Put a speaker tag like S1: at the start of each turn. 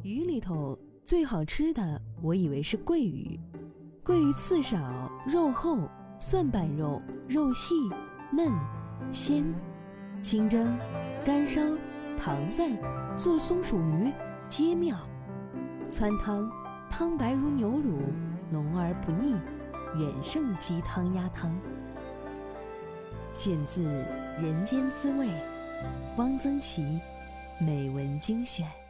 S1: 鱼里头最好吃的，我以为是桂鱼。桂鱼刺少，肉厚，蒜瓣肉，肉细嫩鲜，清蒸、干烧、糖蒜做松鼠鱼皆妙。汆汤，汤白如牛乳，浓而不腻，远胜鸡汤鸭汤。选自《人间滋味》，汪曾祺美文精选。